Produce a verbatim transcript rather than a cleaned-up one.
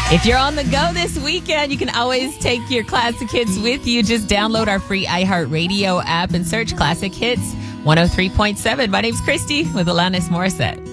If you're on the go this weekend, you can always take your classic hits with you. Just download our free iHeartRadio app and search Classic Hits one oh three point seven. My name's Christy with Alanis Morissette.